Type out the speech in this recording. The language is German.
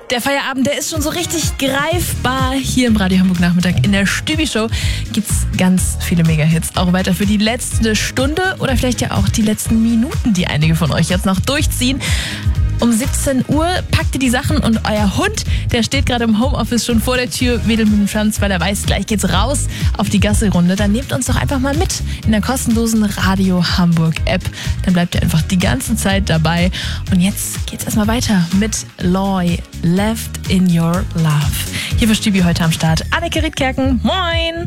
Der Feierabend, der ist schon so richtig greifbar. Hier im Radio Hamburg Nachmittag in der Stübi-Show gibt's ganz viele Mega-Hits. Auch weiter für die letzte Stunde oder vielleicht ja auch die letzten Minuten, die einige von euch jetzt noch durchziehen. Um 17 Uhr packt ihr die Sachen und euer Hund, der steht gerade im Homeoffice schon vor der Tür, wedelt mit dem Schwanz, weil er weiß, gleich geht's raus auf die Gassi-Runde. Dann nehmt uns doch einfach mal mit in der kostenlosen Radio Hamburg App. Dann bleibt ihr einfach die ganze Zeit dabei. Und jetzt geht's erstmal weiter mit Loy, Left in Your Love. Hier für Stübi heute am Start Anneke Riedkerken. Moin!